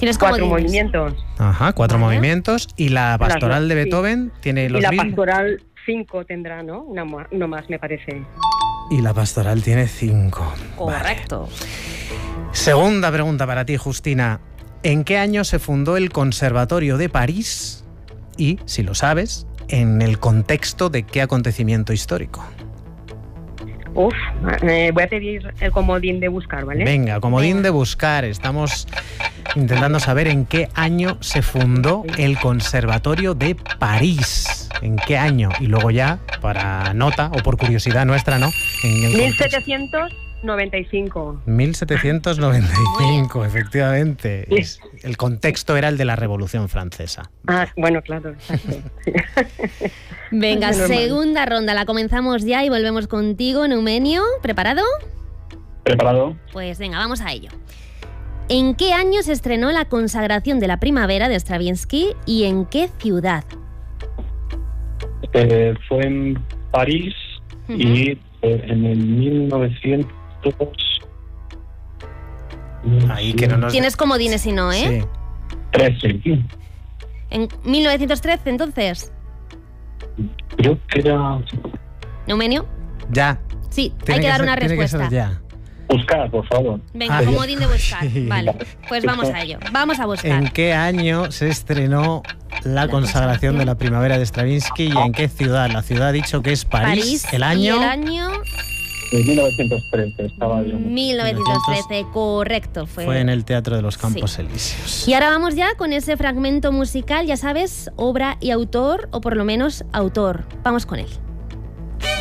Tienes 4 movimientos. Ajá, 4 Vale. movimientos. ¿Y la pastoral de Sí. Beethoven tiene los Y la mismos? pastoral 5 tendrá, ¿no? Uno más, me parece. Y la pastoral tiene 5. Correcto. Segunda pregunta para ti, Justina. ¿En qué año se fundó el Conservatorio de París? Y, si lo sabes, ¿en el contexto de qué acontecimiento histórico? Voy a pedir el comodín de buscar, ¿vale? Venga, comodín de buscar. Estamos intentando saber en qué año se fundó el Conservatorio de París. ¿En qué año? Y luego ya, para nota o por curiosidad nuestra, ¿no? En el contexto. 1795. 1795, efectivamente. Sí. El contexto era el de la Revolución Francesa. Bueno, claro, exacto. Venga, Es normal. segunda ronda. La comenzamos ya y volvemos contigo, Neumenio. ¿Preparado? ¿Preparado? Pues venga, vamos a ello. ¿En qué año se estrenó La consagración de la primavera de Stravinsky y en qué ciudad? Fue en París y en el 1900... Ahí que no nos... Tienes comodines si no, ¿eh? Sí. 13. ¿En 1913 entonces? Creo que era... ¿Neumenio? Ya. Sí, Tiene hay que dar ser- una tiene que ser respuesta. ya. Buscar, por favor. Venga, Ah, comodín de buscar. sí. Vale, pues vamos a ello. Vamos a buscar. ¿En qué año se estrenó La consagración de la primavera de Stravinsky y en qué ciudad? La ciudad ha dicho que es París. El año... Y el año En 1913 estaba yo. 1913, correcto. Fue en el Teatro de los Campos Sí. Elíseos. Y ahora vamos ya con ese fragmento musical, ya sabes, obra y autor, o por lo menos autor. Vamos con él.